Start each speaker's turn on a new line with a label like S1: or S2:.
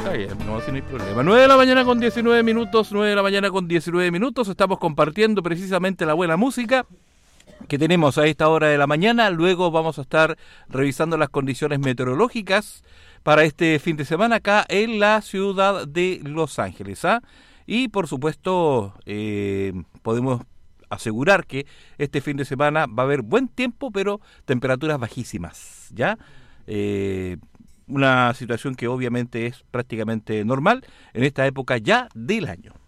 S1: Está bien, no, así no hay problema. 9 de la mañana con 19 minutos, 9 de la mañana con 19 minutos. Estamos compartiendo precisamente la buena música que tenemos a esta hora de la mañana. Luego vamos a estar revisando las condiciones meteorológicas para este fin de semana acá en la ciudad de Los Ángeles. Y por supuesto podemos asegurar que este fin de semana va a haber buen tiempo, pero temperaturas bajísimas, ¿ya? Una situación que obviamente es prácticamente normal en esta época ya del año.